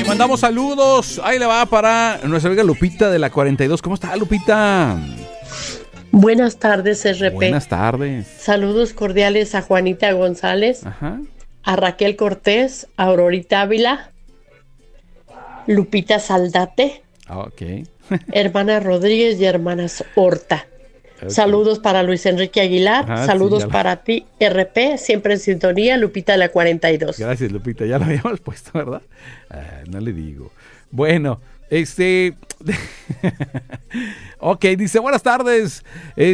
mandamos saludos. Ahí le va para nuestra amiga Lupita de la 42. ¿Cómo está, Lupita? Buenas tardes, RP. Buenas tardes. Saludos cordiales a Juanita González, Ajá. a Raquel Cortés, a Aurorita Ávila, Lupita Saldate, Ok. hermana Rodríguez y hermanas Horta. Okay. Saludos para Luis Enrique Aguilar, Ajá, saludos sí, para ti, RP, siempre en sintonía, Lupita de la 42. Gracias, Lupita. Ya lo habíamos puesto, ¿verdad? No le digo. Bueno, ok, dice, buenas tardes.